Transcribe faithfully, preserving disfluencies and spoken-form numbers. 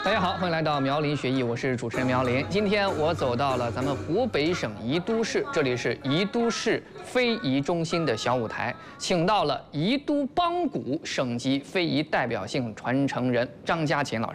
大家好，欢迎来到苗林学艺，我是主持人苗林。今天我走到了咱们湖北省宜都市，这里是宜都市非遗中心的小舞台，请到了宜都梆鼓省级非遗代表性传承人张家琴老师。